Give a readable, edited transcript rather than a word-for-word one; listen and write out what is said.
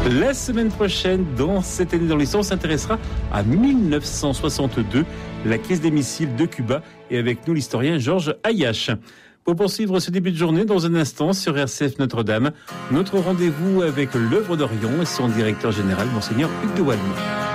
La semaine prochaine, dans cette année dans l'histoire, on s'intéressera à 1962, la crise des missiles de Cuba, et avec nous l'historien Georges Ayache. Pour poursuivre ce début de journée, dans un instant sur RCF Notre-Dame, notre rendez-vous avec l'œuvre d'Orion et son directeur général, Monseigneur Hugues de Walmy.